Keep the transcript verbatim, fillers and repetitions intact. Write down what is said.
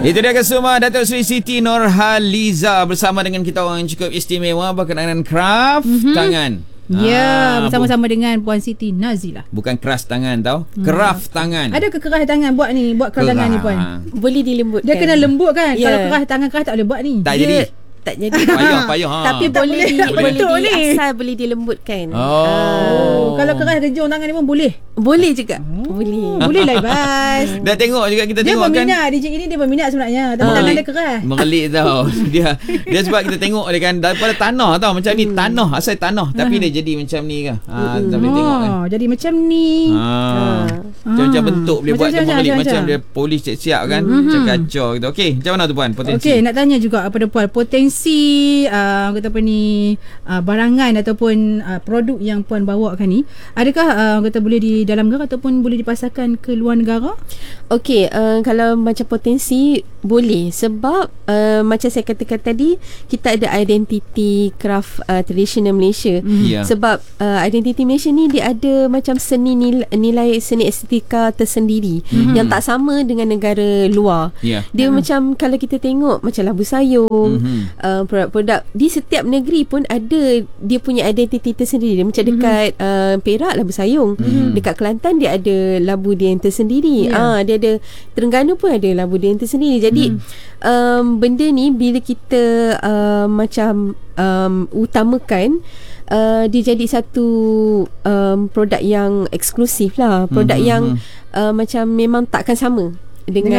Itu dia Kesuma Datuk Seri Siti Nurhaliza bersama dengan kita orang yang cukup istimewa berkenaan craft mm-hmm. tangan. Ya, ah, bersama-sama bu- dengan Puan Siti Nazilah. Bukan keras tangan tau, craft hmm. tangan. Ada ke keras tangan buat ni, buat keras tangan ni Puan? Boleh dilembutkan. Dia kena lembut kan? Yeah. Kalau keras tangan keras tak boleh buat ni. Tak Dia, jadi. Tak jadi. Payah, payah. Ha. Tapi tak boleh di, boleh, boleh di, ni. asal boleh dilembutkan. Oh. Oh, kalau keras rejung tangan ni pun boleh. Boleh juga. Oh. Boleh. Boleh lah Ibas. Dah tengok juga kita Dia tengok kan. berminat, D J ini dia berminat sebenarnya. Tapi Oh. tangan dia keras. Mengelik tau. Dia dia sebab kita tengok dia kan daripada tanah tau macam ni, tanah asal tanah tapi dia jadi macam ni kan. Ha, kita boleh tengok kan. Oh, jadi macam ni. Ha. Macam-macam bentuk boleh buat dia mengelik macam dia polis siap-siap kan. Macam kacau gitu. Okey, macam mana tu Puan potensi? Okey, nak tanya juga kepada Puan potensi uh, kata apa ni uh, barangan ataupun uh, produk yang Puan bawakan ni, adakah uh, kata boleh di dalam negara ataupun boleh dipasarkan ke luar negara? Okey, uh, kalau macam potensi boleh sebab uh, macam saya katakan tadi kita ada identiti craft uh, tradisional Malaysia. Mm. Yeah. Sebab uh, identiti Malaysia ni dia ada macam seni nilai, nilai seni estetika tersendiri mm-hmm. yang tak sama dengan negara luar. Yeah. Dia Mm. macam kalau kita tengok macam labu sayung, Mm-hmm. uh, produk-produk di setiap negeri pun ada dia punya identiti tersendiri. Macam dekat mm-hmm. uh, Perak labu sayung, mm-hmm. dekat Kelantan dia ada labu dia yang tersendiri. Yeah. Ah, dia ada Terengganu pun ada labu dia yang tersendiri. Jadi mm. um, benda ni bila kita uh, macam um, utamakan uh, dia jadi satu um, produk yang eksklusif lah, produk mm-hmm. yang uh, macam memang takkan sama dengan,